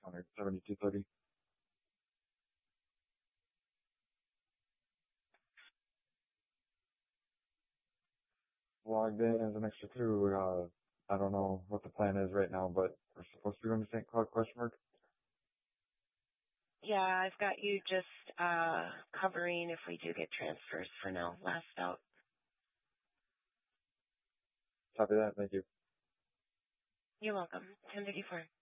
600, 7230. Logged in as an extra two. I don't know what the plan is right now, but we're supposed to be going to St. Cloud, question mark? Yeah, I've got you just covering if we do get transfers for now. Last out. Copy that. Thank you. You're welcome. 1054.